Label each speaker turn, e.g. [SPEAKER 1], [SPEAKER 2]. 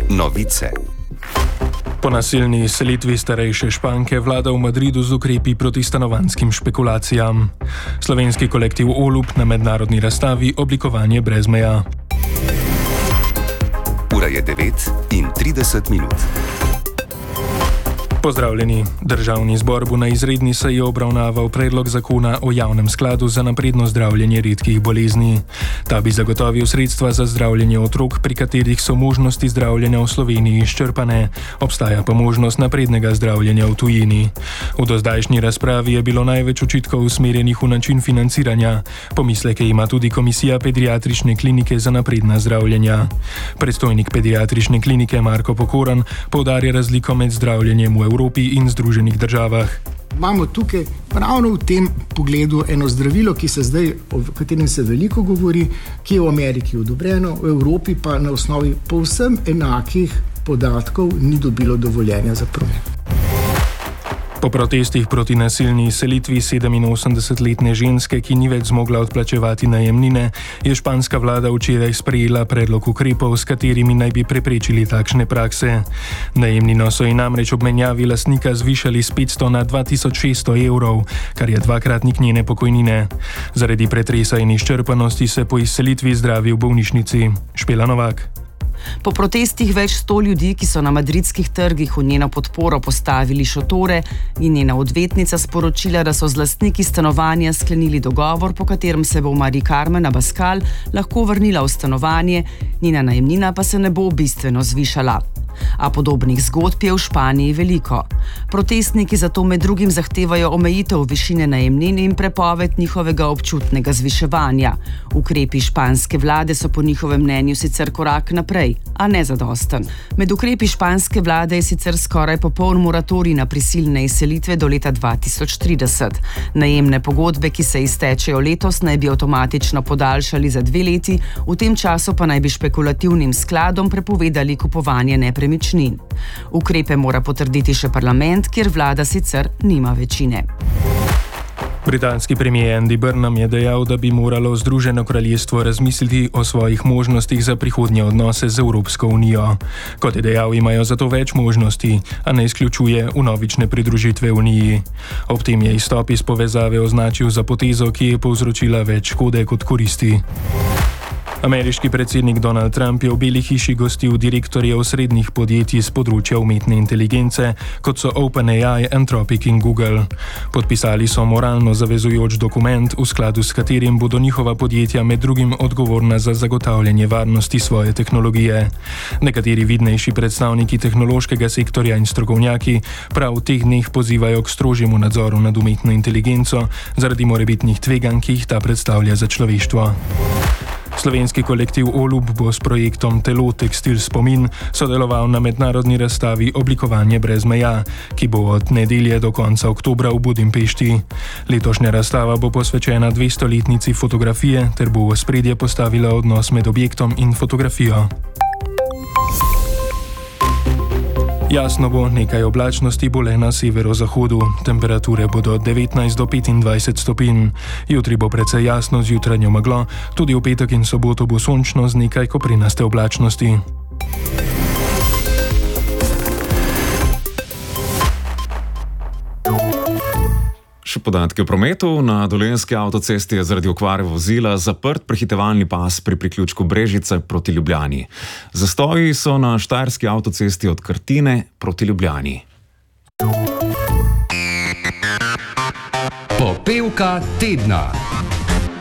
[SPEAKER 1] Novice. Po nasilni selitvi starejše Španke vlada v Madridu z ukrepi proti stanovanjskim špekulacijam. Slovenski kolektiv Olub na mednarodni razstavi Oblikovanje brez meja.
[SPEAKER 2] Ura je 9:30.
[SPEAKER 1] Pozdravljeni. Državni zbor bo na izredni seji obravnaval predlog zakona o javnem skladu za napredno zdravljenje redkih bolezni. Ta bi zagotovil sredstva za zdravljenje otrok, pri katerih so možnosti zdravljenja v Sloveniji izčrpane, obstaja pa možnost naprednega zdravljenja v tujini. V dozdajšnji razpravi je bilo največ očitkov usmerjenih v način financiranja. Pomisleke ima tudi Komisija pediatrične klinike za napredna zdravljenja. Predstojnik pediatrične klinike Marko Pokoran poudarja razliko med zdravljenjem v Evropi in Združenih državah.
[SPEAKER 3] Imamo tukaj ravno v tem pogledu eno zdravilo, o katerem se veliko govori, ki je v Ameriki odobreno, v Evropi pa na osnovi povsem enakih podatkov ni dobilo dovoljenja za promet.
[SPEAKER 1] Po protestih proti nasilni selitvi 87-letne ženske, ki ni več zmogla odplačevati najemnine, je španska vlada včeraj sprejela predlog ukrepov, s katerimi naj bi preprečili takšne prakse. Najemnino so ji namreč ob menjavi lastnika zvišali z 500 na 2600 evrov, kar je dvakratnik njene pokojnine. Zaradi pretresa in izčrpanosti se po izselitvi zdravi v bolnišnici. Špela Novak.
[SPEAKER 4] Po protestih več 100 ljudi, ki so na madridskih trgih v njeno podporo postavili šotore, in njena odvetnica sporočila, da so z lastniki stanovanja sklenili dogovor, po katerem se bo Mari Carmen Abascal lahko vrnila v stanovanje, njena najemnina pa se ne bo bistveno zvišala. A podobnih zgodb je v Španiji veliko. Protestniki zato med drugim zahtevajo omejitev višine najemnin in prepoved njihovega občutnega zviševanja. Ukrepi španske vlade so po njihovem mnenju sicer korak naprej, a ne zadosten. Med ukrepi španske vlade je sicer skoraj popoln moratorij na prisilne izselitve do leta 2030. Najemne pogodbe, ki se iztečejo letos, naj bi avtomatično podaljšali za 2 leti, v tem času pa naj bi špekulativnim skladom prepovedali kupovanje nepremičnin. Ukrepe mora potrditi še parlament, kjer vlada sicer nima večine.
[SPEAKER 1] Britanski premier Andy Burnham je dejal, da bi moralo Združeno kraljestvo razmisliti o svojih možnostih za prihodnje odnose z Evropsko unijo. Kot je dejal, imajo zato več možnosti, a ne izključuje vnovične pridružitve Uniji. Ob tem je izstop iz povezave označil za potezo, ki je povzročila več škode kot koristi. Ameriški predsednik Donald Trump je v Beli hiši gostil direktorje osrednjih podjetij z področja umetne inteligence, kot so OpenAI, Anthropic in Google. Podpisali so moralno zavezujoč dokument, v skladu s katerim bodo njihova podjetja med drugim odgovorna za zagotavljanje varnosti svoje tehnologije. Nekateri vidnejši predstavniki tehnološkega sektorja in strokovnjaki prav v teh dneh pozivajo k strožjemu nadzoru nad umetno inteligenco zaradi morebitnih tveganj, ki jih ta predstavlja za človeštvo. Slovenski kolektiv Olub bo s projektom Telo tekstil spomin sodeloval na mednarodni razstavi Oblikovanje brez meja, ki bo od nedelje do konca oktobra v Budimpešti. Letošnja razstava bo posvečena 200-letnici fotografije ter bo v ospredje postavila odnos med objektom in fotografijo. Jasno bo, nekaj oblačnosti bo le na severozahodu. Temperature bodo od 19 do 25 stopinj. Jutri bo precej jasno z jutranjo meglo, tudi v petek in soboto bo sončno z nekaj koprenaste oblačnosti.
[SPEAKER 5] Še podatki o prometu. Na Dolenjski avtocesti je zaradi okvare vozila zaprt prehitevalni pas pri priključku Brežice proti Ljubljani. Zastoji so na Štajerski avtocesti od Krtine proti Ljubljani.
[SPEAKER 6] Popevka tedna.